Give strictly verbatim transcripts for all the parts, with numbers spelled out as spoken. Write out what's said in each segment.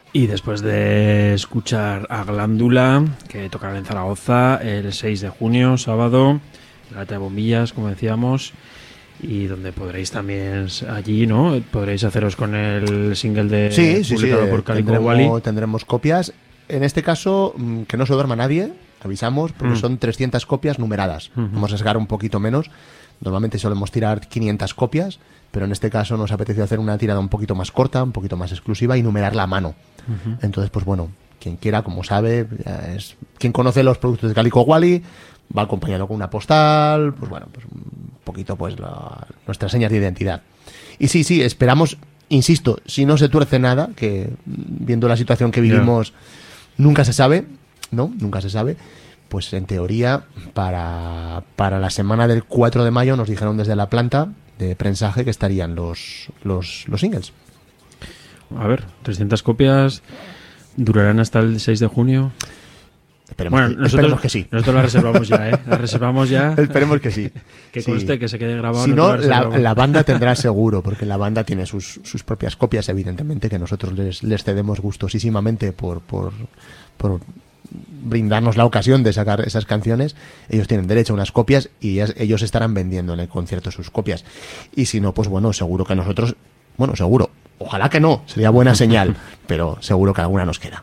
Y después de escuchar a Glándula, que tocará en Zaragoza el seis de junio, sábado, en la Lata de Bombillas, como decíamos, y donde podréis también allí, ¿no? Podréis haceros con el single de sí, sí, publicado sí, por Calico tendremos, Wally. tendremos copias. En este caso, que no se duerma nadie, avisamos, porque mm. son trescientas copias numeradas. Uh-huh. Vamos a sacar un poquito menos. Normalmente solemos tirar quinientas copias, pero en este caso nos apeteció hacer una tirada un poquito más corta, un poquito más exclusiva y numerarla a mano. Uh-huh. Entonces, pues bueno, quien quiera, como sabe, es quien conoce los productos de Calico Wally, va acompañado con una postal, pues bueno, pues un poquito pues la, nuestras señas de identidad. Y sí, sí, esperamos, insisto, si no se tuerce nada, que viendo la situación que vivimos, yeah. nunca se sabe, ¿no? Nunca se sabe. Pues en teoría, para, para la semana del cuatro de mayo nos dijeron desde la planta de prensaje que estarían los, los, los singles. A ver, trescientas copias durarán hasta el seis de junio. Esperemos, bueno, que, nosotros, esperemos que sí. Nosotros la reservamos ya, ¿eh? La reservamos ya. Esperemos que sí. Que sí. conste, que se quede grabado. Si no, la, la banda tendrá seguro, porque la banda tiene sus, sus propias copias, evidentemente, que nosotros les, les cedemos gustosísimamente por, por, por brindarnos la ocasión de sacar esas canciones. Ellos tienen derecho a unas copias y ellas, ellos estarán vendiendo en el concierto sus copias. Y si no, pues bueno, seguro que nosotros, bueno, seguro, ojalá que no, sería buena señal, pero seguro que alguna nos queda.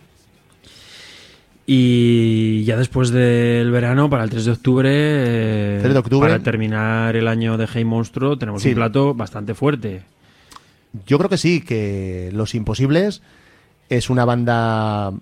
Y ya después del verano, para el tres de octubre, eh, tres de octubre para terminar el año de Hey Monstruo, tenemos sí. un plato bastante fuerte. Yo creo que sí, que Los Imposibles es una banda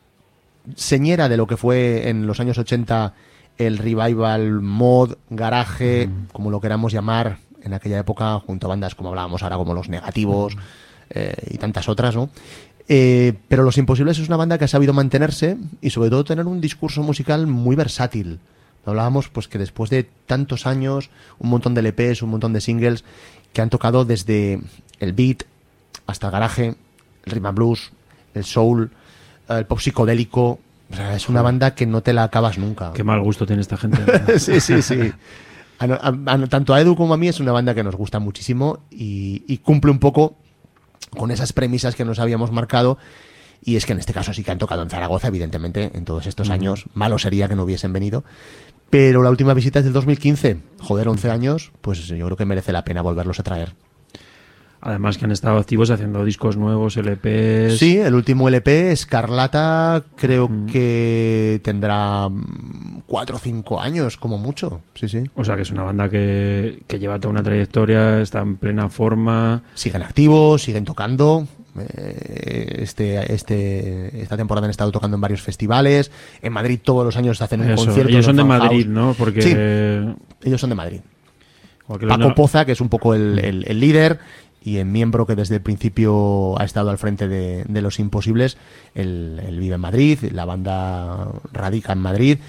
señera de lo que fue en los años ochenta el revival, mod, garaje, mm. como lo queramos llamar, en aquella época, junto a bandas como hablábamos ahora, como Los Negativos mm. eh, y tantas otras, ¿no? Eh, pero Los Imposibles es una banda que ha sabido mantenerse y sobre todo tener un discurso musical muy versátil. Hablábamos pues que después de tantos años, un montón de L Pes, un montón de singles que han tocado desde el beat hasta el garaje, el rhythm and blues, el soul, el pop psicodélico. O sea, es una banda que no te la acabas nunca. Qué mal gusto tiene esta gente. sí, sí, sí. A, a, a, tanto a Edu como a mí es una banda que nos gusta muchísimo y, y cumple un poco con esas premisas que nos habíamos marcado, y es que en este caso sí que han tocado en Zaragoza, evidentemente, en todos estos mm. años. Malo sería que no hubiesen venido, pero la última visita es del dos mil quince, joder, once años, pues yo creo que merece la pena volverlos a traer. Además que han estado activos haciendo discos nuevos, L Pes... Sí, el último L P, Escarlata, creo mm. que tendrá cuatro o cinco años, como mucho. Sí, sí. O sea que es una banda que, que lleva toda una trayectoria, está en plena forma. Siguen activos, siguen tocando. Este, este, esta temporada han estado tocando en varios festivales. En Madrid todos los años hacen un Eso, concierto. Ellos son de Fan Madrid, House. ¿no? Porque... Sí, ellos son de Madrid. Paco no... Poza, que es un poco el, el, el líder y el miembro que desde el principio ha estado al frente de, de Los Imposibles. Él, él vive en Madrid, la banda radica en Madrid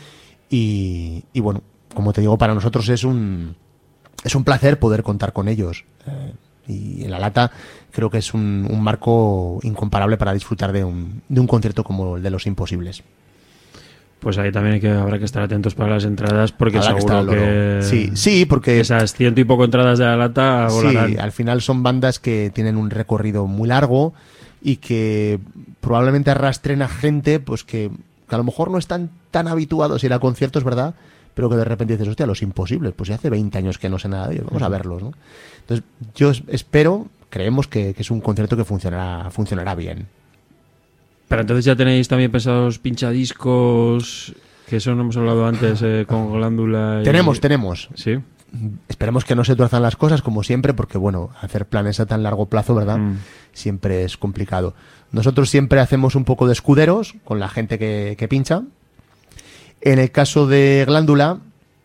y, y bueno, como te digo, para nosotros es un, es un placer poder contar con ellos. Eh, y en La Lata creo que es un, un marco incomparable para disfrutar de un, de un concierto como el de Los Imposibles. Pues ahí también hay que, habrá que estar atentos para las entradas, porque habrá seguro que, que sí, sí, porque esas ciento y poco entradas de La Lata volarán. Sí, al final son bandas que tienen un recorrido muy largo y que probablemente arrastren a gente pues que, que a lo mejor no están tan habituados a ir a conciertos, ¿verdad? Pero que de repente dices, hostia, Los Imposibles, pues ya hace veinte años que no sé nada de ellos, vamos a verlos, ¿no? Entonces yo espero, creemos que, que es un concierto que funcionará, funcionará bien. Pero entonces ya tenéis también pensados pinchadiscos, que eso no hemos hablado antes eh, con Glándula. Y... Tenemos, tenemos. Sí. Esperemos que no se tuerzan las cosas como siempre, porque bueno, hacer planes a tan largo plazo, ¿verdad? Mm. Siempre es complicado. Nosotros siempre hacemos un poco de escuderos con la gente que, que pincha. En el caso de Glándula,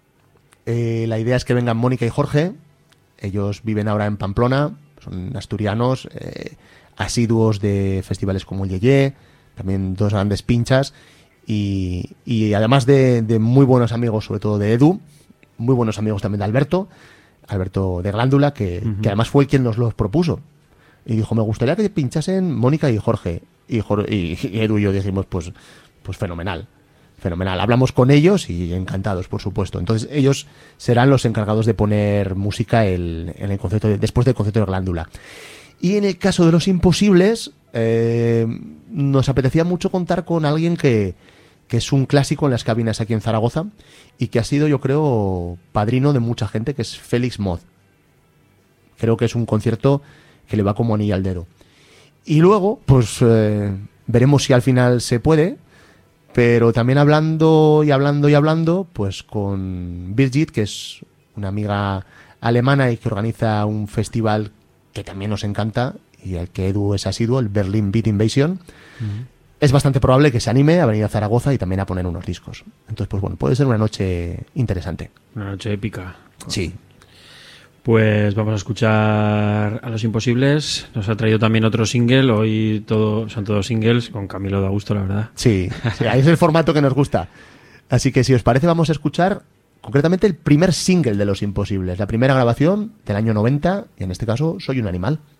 eh, la idea es que vengan Mónica y Jorge. Ellos viven ahora en Pamplona, son asturianos, eh, asiduos de festivales como el Yeye, también dos grandes pinchas y, y además de, de muy buenos amigos, sobre todo de Edu, muy buenos amigos también de Alberto, Alberto de Glándula, que, uh-huh. que además fue quien nos los propuso. Y dijo, me gustaría que pinchasen Mónica y Jorge. Y, Jorge, y, y Edu y yo dijimos, pues, pues fenomenal, fenomenal. Hablamos con ellos y encantados, por supuesto. Entonces ellos serán los encargados de poner música el, en el concierto de, después del concierto de Glándula. Y en el caso de Los Imposibles, eh, nos apetecía mucho contar con alguien que, que es un clásico en las cabinas aquí en Zaragoza y que ha sido, yo creo, padrino de mucha gente, que es Félix Moz. Creo que es un concierto que le va como anillo al dedo. Y luego, pues eh, veremos si al final se puede, pero también hablando y hablando y hablando, pues con Birgit, que es una amiga alemana y que organiza un festival que también nos encanta y al que Edu es asiduo, el Berlin Beat Invasion. Uh-huh. Es bastante probable que se anime a venir a Zaragoza y también a poner unos discos. Entonces, pues bueno, puede ser una noche interesante. Una noche épica. Sí. Pues vamos a escuchar a Los Imposibles. Nos ha traído también otro single. Hoy todo, son todos singles con Camilo de Augusto, la verdad. Sí, sí, es el formato que nos gusta. Así que si os parece vamos a escuchar concretamente el primer single de Los Imposibles. La primera grabación del año noventa y en este caso Soy un animal.